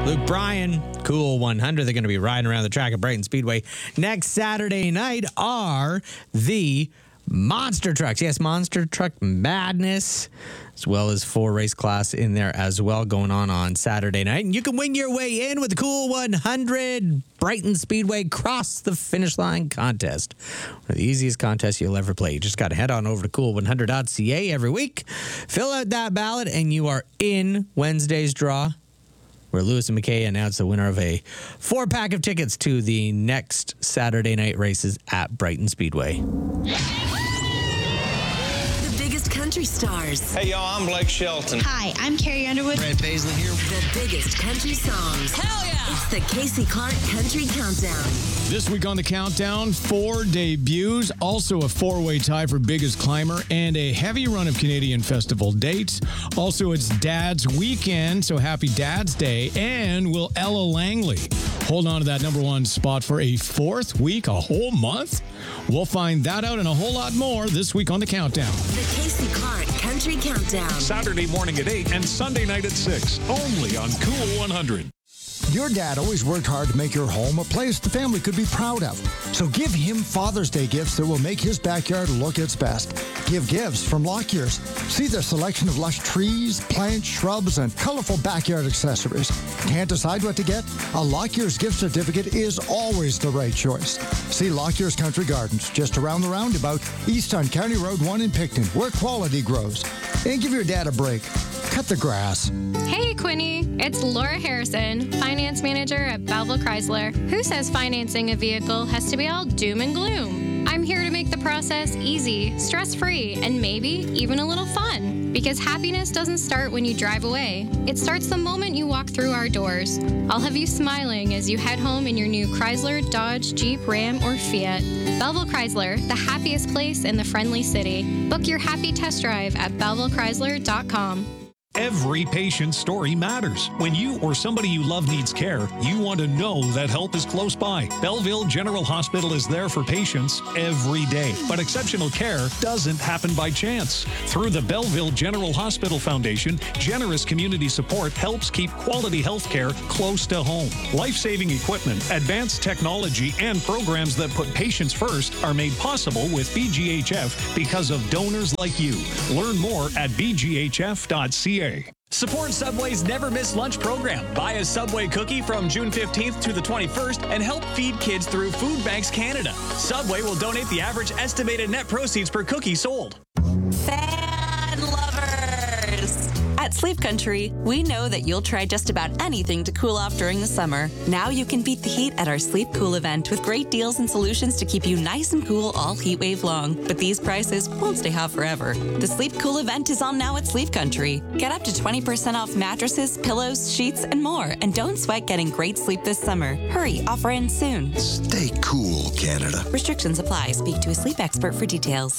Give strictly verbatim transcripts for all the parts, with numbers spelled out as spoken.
Luke Bryan, Cool one hundred. They're going to be riding around the track at Brighton Speedway next Saturday night are the Monster Trucks. Yes, Monster Truck Madness, as well as four race class in there as well going on on Saturday night. And you can wing your way in with the Cool one hundred Brighton Speedway Cross the Finish Line contest. One of the easiest contests you'll ever play. You just got to head on over to cool one hundred dot c a every week, fill out that ballot, and you are in Wednesday's draw, where Lewis and McKay announced the winner of a four-pack of tickets to the next Saturday night races at Brighton Speedway. The biggest country stars. Hey, y'all, I'm Blake Shelton. Hi, I'm Carrie Underwood. Brad Paisley here. The biggest country songs. Hell yeah! It's the Casey Clark Country Countdown. This week on the countdown, four debuts, also a four-way tie for biggest climber, and a heavy run of Canadian festival dates. Also, it's Dad's Weekend, so happy Dad's Day. And will Ella Langley hold on to that number one spot for a fourth week, a whole month? We'll find that out and a whole lot more this week on the countdown. The Casey Clark Country Countdown. Saturday morning at eight and Sunday night at six, only on Cool one hundred. Your dad always worked hard to make your home a place the family could be proud of. So give him Father's Day gifts that will make his backyard look its best. Give gifts from Lockyear's. See their selection of lush trees, plants, shrubs, and colorful backyard accessories. Can't decide what to get? A Lockyear's gift certificate is always the right choice. See Lockyear's Country Gardens, just around the roundabout, east on County Road one in Picton, where quality grows. And give your dad a break. Cut the grass. Hey, Quinny. It's Laura Harrison, finance manager at Belleville Chrysler. Who says financing a vehicle has to be all doom and gloom? I'm here to make the process easy, stress-free, and maybe even a little fun. Because happiness doesn't start when you drive away. It starts the moment you walk through our doors. I'll have you smiling as you head home in your new Chrysler, Dodge, Jeep, Ram, or Fiat. Belleville Chrysler, the happiest place in the friendly city. Book your happy test drive at belleville chrysler dot com. Every patient's story matters. When you or somebody you love needs care, you want to know that help is close by. Belleville General Hospital is there for patients every day. But exceptional care doesn't happen by chance. Through the Belleville General Hospital Foundation, generous community support helps keep quality health care close to home. Life-saving equipment, advanced technology, and programs that put patients first are made possible with B G H F because of donors like you. Learn more at b g h f dot c a. Support Subway's Never Miss Lunch program. Buy a Subway cookie from June fifteenth to the twenty-first and help feed kids through Food Banks Canada. Subway will donate the average estimated net proceeds per cookie sold. Fan lovers! At Sleep Country, we know that you'll try just about anything to cool off during the summer. Now you can beat the heat at our Sleep Cool event with great deals and solutions to keep you nice and cool all heat wave long. But these prices won't stay hot forever. The Sleep Cool event is on now at Sleep Country. Get up to twenty percent off mattresses, pillows, sheets, and more. And don't sweat getting great sleep this summer. Hurry, offer ends soon. Stay cool, Canada. Restrictions apply. Speak to a sleep expert for details.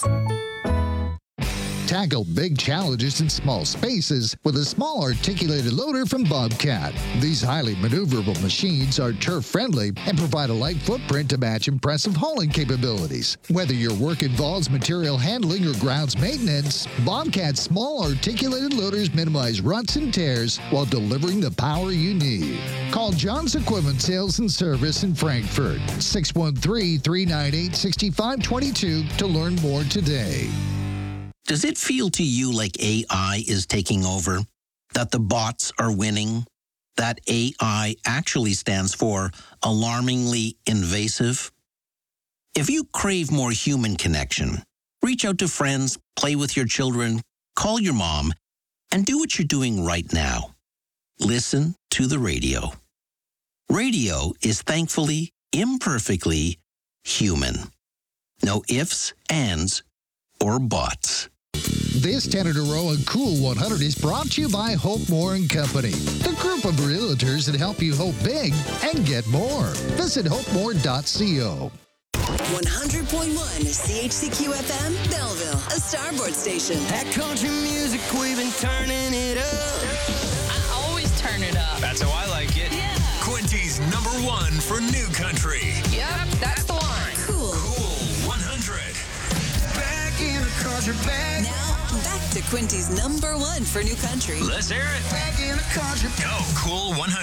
Tackle big challenges in small spaces with a small articulated loader from Bobcat. These highly maneuverable machines are turf-friendly and provide a light footprint to match impressive hauling capabilities. Whether your work involves material handling or grounds maintenance, Bobcat's small articulated loaders minimize ruts and tears while delivering the power you need. Call John's Equipment Sales and Service in Frankfurt, six one three, three nine eight, six five two two to learn more today. Does it feel to you like A I is taking over? That the bots are winning? That A I actually stands for alarmingly invasive? If you crave more human connection, reach out to friends, play with your children, call your mom, and do what you're doing right now. Listen to the radio. Radio is thankfully, imperfectly human. No ifs, ands, or buts. This ten in a row on Cool one hundred is brought to you by Hope More and Company, the group of realtors that help you hope big and get more. Visit hope more dot co. one hundred point one C H C Q F M, Belleville, a Starboard station. That country music, we've been turning it up. I always turn it up. That's how I like it. Yeah. Quinty's number one for new country. Yep, that's the one. Cool. Cool one hundred. Back in the country, back. Now, back to Quinty's number one for new country. Let's hear it. Back in the country. Go, Cool one hundred.